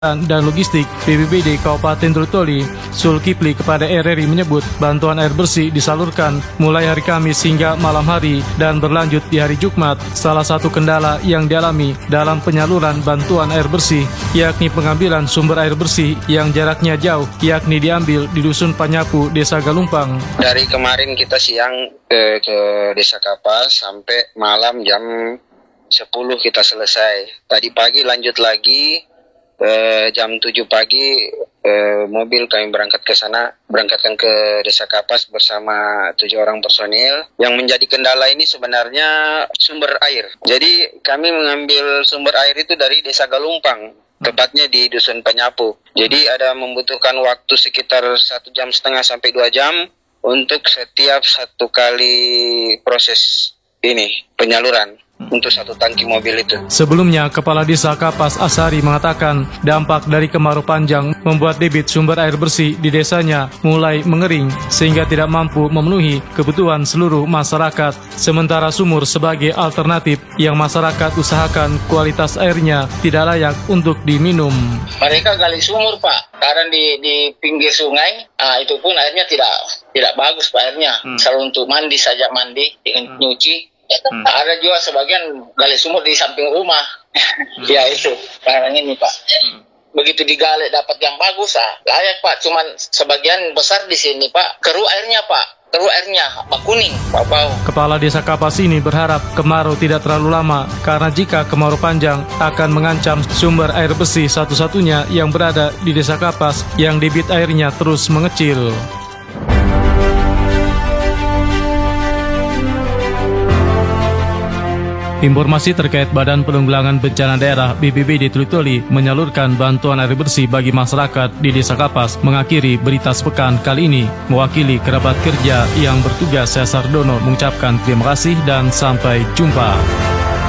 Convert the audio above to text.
dan Logistik BPBD Kabupaten Tulutoli, Zulkifli kepada RRI menyebut bantuan air bersih disalurkan mulai hari Kamis hingga malam hari dan berlanjut di hari Jumat. Salah satu kendala yang dialami dalam penyaluran bantuan air bersih yakni pengambilan sumber air bersih yang jaraknya jauh, yakni diambil di Dusun Panyapu, Desa Galumpang. Dari kemarin kita siang ke Desa Kapas sampai malam jam 10 kita selesai. Tadi pagi lanjut lagi. Jam 7 pagi mobil kami berangkat ke sana, berangkatkan ke Desa Kapas bersama 7 orang personil. Yang menjadi kendala ini sebenarnya sumber air. Jadi kami mengambil sumber air itu dari Desa Galumpang, tepatnya di Dusun Panyapu. Jadi ada membutuhkan waktu sekitar 1,5 jam sampai 2 jam untuk setiap satu kali proses ini penyaluran untuk satu tangki mobil itu. Sebelumnya, Kepala Desa Kapas Asari mengatakan dampak dari kemarau panjang membuat debit sumber air bersih di desanya mulai mengering sehingga tidak mampu memenuhi kebutuhan seluruh masyarakat. Sementara sumur sebagai alternatif yang masyarakat usahakan kualitas airnya tidak layak untuk diminum. Mereka gali sumur, Pak, karena di pinggir sungai, itu pun airnya tidak bagus, Pak, airnya. Selalu untuk mandi saja, mandi, nyuci. Ada juga sebagian gali sumur di samping rumah. Ya itu, karena ini, Pak. Begitu digali dapat yang bagus, layak, Pak. Cuman sebagian besar di sini, Pak, keruh airnya, Pak. Keruh airnya, Pak, kuning, Pak, bau. Kepala Desa Kapas ini berharap kemarau tidak terlalu lama, karena jika kemarau panjang akan mengancam sumber air bersih satu-satunya yang berada di Desa Kapas yang debit airnya terus mengecil. Informasi terkait Badan Penanggulangan Bencana Daerah BPBD Tulutoli menyalurkan bantuan air bersih bagi masyarakat di Desa Kapas mengakhiri berita sepekan kali ini. Mewakili kerabat kerja yang bertugas, saya Sardono mengucapkan terima kasih dan sampai jumpa.